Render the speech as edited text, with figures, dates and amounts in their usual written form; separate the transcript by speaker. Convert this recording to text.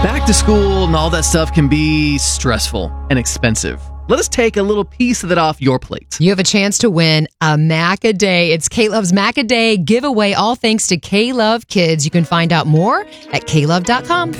Speaker 1: Back to school and all that stuff can be stressful and expensive. Let us take a little piece of that off your plate.
Speaker 2: You have a chance to win a Mac a Day. It's K-Love's Mac a Day giveaway, all thanks to K-Love Kids. You can find out more at klove.com.